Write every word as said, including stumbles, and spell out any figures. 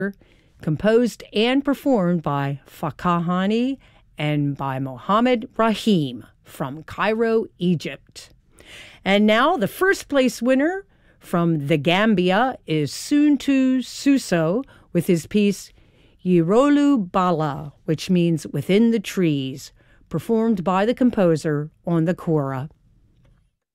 composed and performed by Fakahani and by Mohammed Rahim from Cairo, Egypt. And now the first place winner from The Gambia is Suntu Suso with his piece Yirolu Bala, which means within the trees, performed by the composer on the kora.